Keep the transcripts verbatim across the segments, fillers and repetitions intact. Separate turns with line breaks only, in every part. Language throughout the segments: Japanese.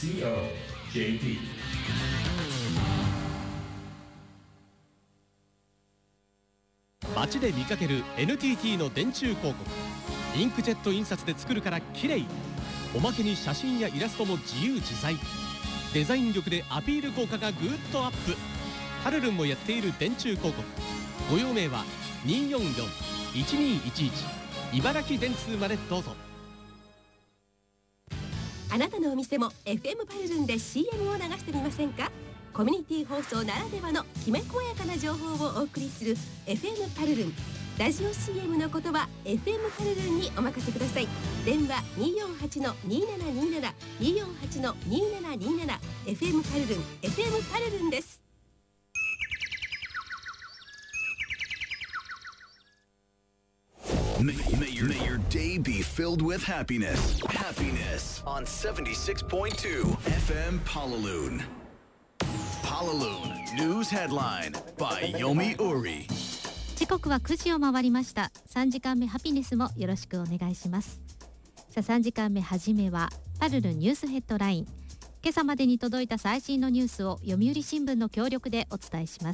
シーオージェーティー。
街で見かける エヌティーティー の電柱広告。インクジェット印刷で作るから綺麗。おまけに写真やイラストも自由自在。デザイン力でアピール効果がぐっとアップ。パルルンもやっている電柱広告。ご用命はにーよんよん いちにーいちいち茨城電通までどうぞ。
あなたのお店も エフエム パルルンで シーエム を流してみませんか？コミュニティ放送ならではのきめ細やかな情報をお送りする エフエム パルルン。ラジオ シーエム のことは エフエム パルルンにお任せください。電話 にーよんはちのにーななにーなな にーよんはちのにーななにーなな エフエム パルルン エフエム パルルンです。
May, may, your, may your day be filled with happiness. Happiness on seventy-six point two F M Palaloon. Palaloon News Headline by Yomi Uri。
時刻はくじを回りました。さんじかんめハピネスもよろしくお願いします。さあさんじかんめはじめはパルルニュースヘッドライン。今朝までに届いた最新のニュースを読売新聞の協力でお伝えします。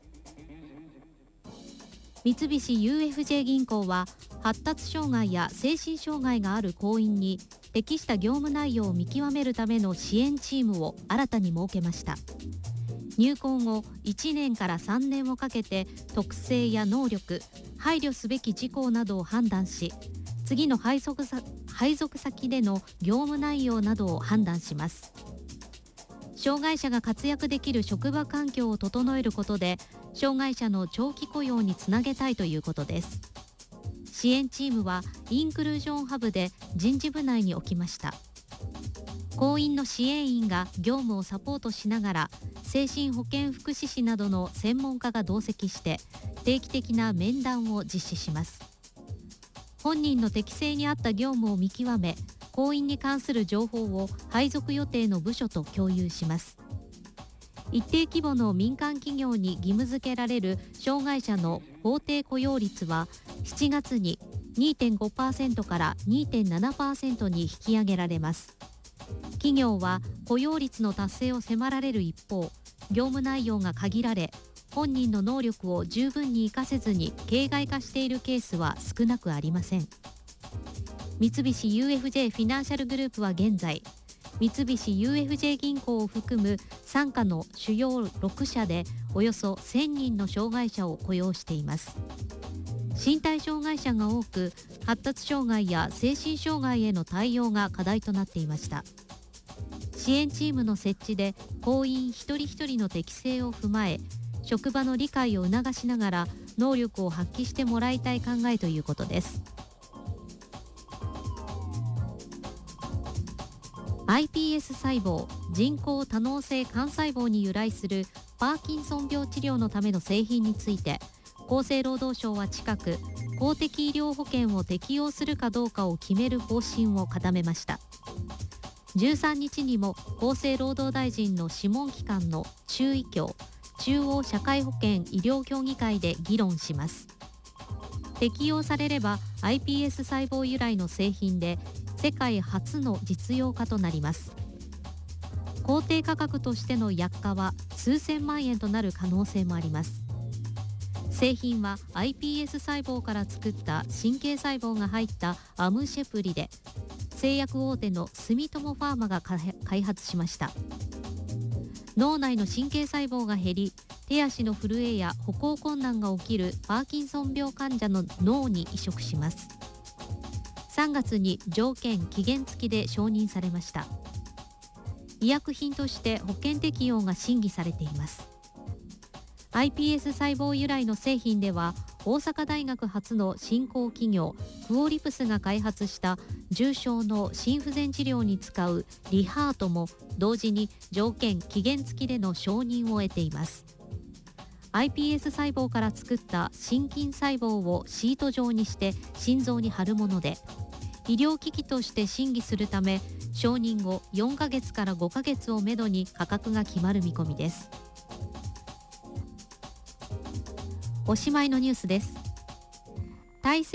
三菱 ユーエフジェー 銀行は発達障害や精神障害がある行員に適した業務内容を見極めるための支援チームを新たに設けました。入行後いちねんからさんねんをかけて特性や能力、配慮すべき事項などを判断し、次の配属さ、配属先での業務内容などを判断します。障害者が活躍できる職場環境を整えることで障害者の長期雇用につなげたいということです。支援チームはインクルージョンハブで人事部内に置きました。行員の支援員が業務をサポートしながら精神保健福祉士などの専門家が同席して定期的な面談を実施します。本人の適性に合った業務を見極め、行員に関する情報を配属予定の部署と共有します。一定規模の民間企業に義務付けられる障害者の法定雇用率はしちがつに にてんごパーセント から にてんななパーセント に引き上げられます。企業は雇用率の達成を迫られる一方、業務内容が限られ、本人の能力を十分に活かせずに形骸化しているケースは少なくありません。三菱 ユーエフジェー フィナンシャルグループは現在、三菱 ユーエフジェー 銀行を含む傘下の主要ろくしゃでおよそせんにんの障害者を雇用しています。身体障害者が多く、発達障害や精神障害への対応が課題となっていました。支援チームの設置で行員一人一人の適性を踏まえ、職場の理解を促しながら能力を発揮してもらいたい考えということです。アイピーエス 細胞、人工多能性幹細胞に由来するパーキンソン病治療のための製品について、厚生労働省は近く公的医療保険を適用するかどうかを決める方針を固めました。じゅうさんにちにも厚生労働大臣の諮問機関の中医協、中央社会保険医療協議会で議論します。適用されれば アイピーエス 細胞由来の製品で世界初の実用化となります。公定価格としての薬価は数千万円となる可能性もあります。製品は アイピーエス 細胞から作った神経細胞が入ったアムシェプリで、製薬大手の住友ファーマが開発しました。脳内の神経細胞が減り、手足の震えや歩行困難が起きるパーキンソン病患者の脳に移植します。さんがつに条件期限付きで承認されました。医薬品として保険適用が審議されています。アイピーエス 細胞由来の製品では、大阪大学発の新興企業クオリプスが開発した重症の心不全治療に使うリハートも同時に条件期限付きでの承認を得ています。 アイピーエス 細胞から作った心筋細胞をシート状にして心臓に貼るもので、医療機器として審議するため承認後よんかげつからごかげつをめどに価格が決まる見込みです。おしまいのニュースです。